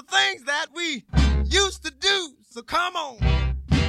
the things that we used to do. So come on.